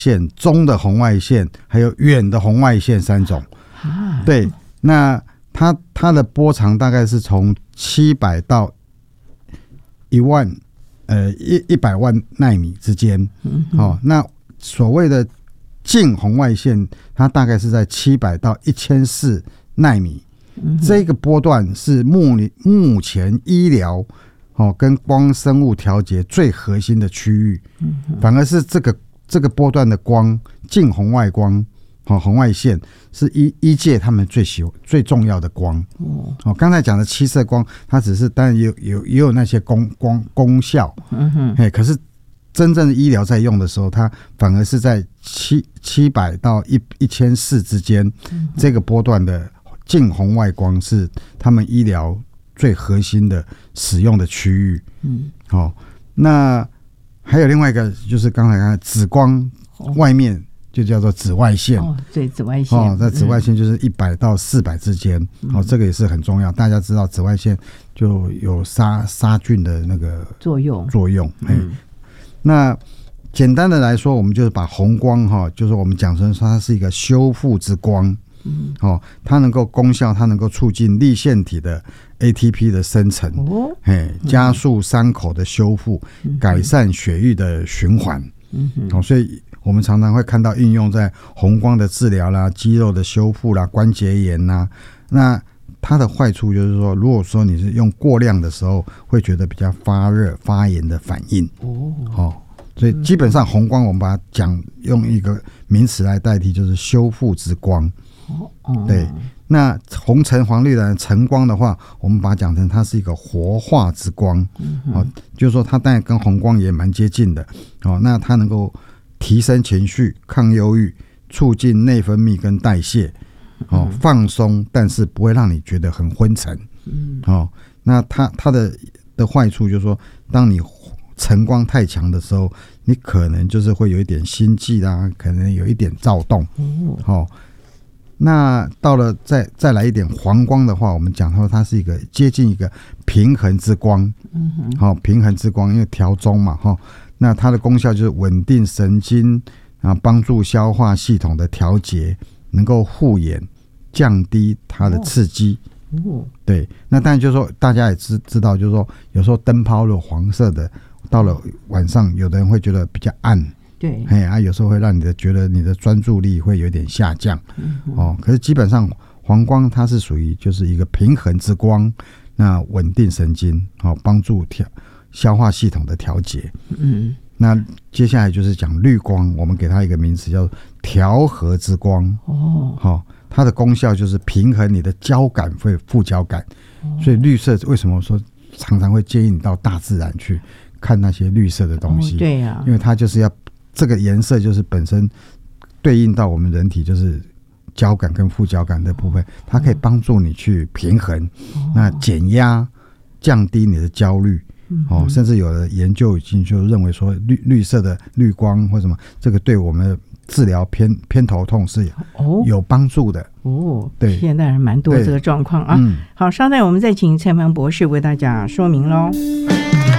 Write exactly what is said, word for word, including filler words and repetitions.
线、中的红外线还有远的红外线三种。啊、对，那它它的波长大概是从七百到一万呃一一百万奈米之间。嗯、哦，那所谓的近红外线，它大概是在七百到一千四奈米。嗯、这个波段是目目前医疗哦跟光生物调节最核心的区域。嗯、反而是这个这个波段的光，近红外光。哦、红外线是医医界他们最喜最重要的光。哦，哦刚才讲的七色光，它只是当然也有有也有那些功光功效。嗯哼，嘿，可是真正的医疗在用的时候，它反而是在七七百到一一千四之间，嗯、这个波段的近红外光是他们医疗最核心的使用的区域。嗯，哦，那还有另外一个就是刚才看紫光外面。就叫做紫外线。 哦，对，紫外线。 哦，那紫外线就是一百到四百之间。嗯、哦，这个也是很重要。大家知道紫外线就有杀杀菌的那个作用。 作用。嗯。那简单的来说，我们就是把红光哈、哦，就是我们讲成说它是一个修复之光。嗯。哦，它能够功效，它能够促进粒线体的 A T P 的生成。哦。嘿，加速伤口的修复，嗯、改善血液的循环。嗯哼。哦，所以。我们常常会看到应用在红光的治疗啦、肌肉的修复啦、关节炎啦。那它的坏处就是说，如果说你是用过量的时候，会觉得比较发热、发炎的反应。哦，哦，所以基本上红光我们把它讲用一个名词来代替，就是修复之光。哦，对。那红橙黄绿蓝橙光的话，我们把它讲成它是一个活化之光。嗯、哦，就是说它当然跟红光也蛮接近的。哦，那它能够提升情绪、抗忧郁、促进内分泌跟代谢，哦，放松，但是不会让你觉得很昏沉。嗯，哦，那它它的的坏处就是说，当你晨光太强的时候，你可能就是会有一点心悸啦，可能有一点躁动。嗯，哦，那到了再再来一点黄光的话，我们讲说它是一个接近一个平衡之光。嗯哼，好、哦，平衡之光，因为调中嘛，哈、哦。那它的功效就是稳定神经，然后帮助消化系统的调节，能够护眼，降低它的刺激。哦，对。那当然就是说，大家也知知道，就是说，有时候灯泡如果黄色的，到了晚上，有的人会觉得比较暗。 对。 哎啊，有时候会让你的觉得你的专注力会有点下降。嗯、哦，可是基本上黄光它是属于就是一个平衡之光，那稳定神经，好、哦、帮助调。消化系统的调节。嗯，那接下来就是讲绿光，我们给它一个名词叫调和之光。哦，好、哦，它的功效就是平衡你的交感会副交感。哦，所以绿色为什么说常常会建议你到大自然去看那些绿色的东西？ 哦、对呀、啊， 因为它就是要这个颜色就是本身对应到我们人体就是交感跟副交感的部分，它可以帮助你去平衡，哦、那减压，降低你的焦虑。哦，甚至有的研究已经就认为说绿绿色的绿光或什么，这个对我们治疗偏偏头痛是有、哦、有帮助的。 哦， 对， 现在蛮多这个状况啊。嗯、好，稍待我们再请蔡凡博士为大家说明喽。